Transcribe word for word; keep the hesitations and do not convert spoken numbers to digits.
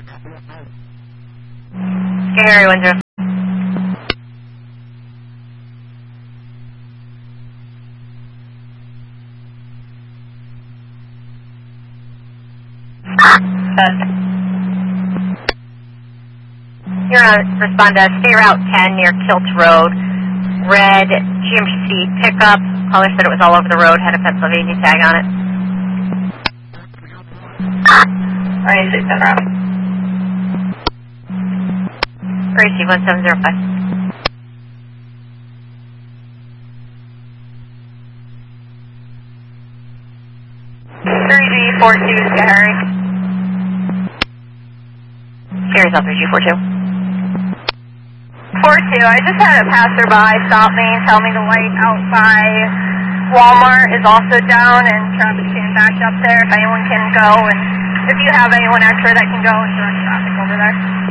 Gary one zero. You're on respond to State Route ten near Kilt Road. Red G M C pickup. Caller said it was all over the road, had a Pennsylvania tag on it. Alright, six seven route. Gracie one seven zero five. three G four two Gary. Gary's on three G four two. four two, I just had a passerby stop me and tell me the light out by Walmart is also down and traffic's getting backed up there. If anyone can go, and if you have anyone extra that can go and direct traffic over there.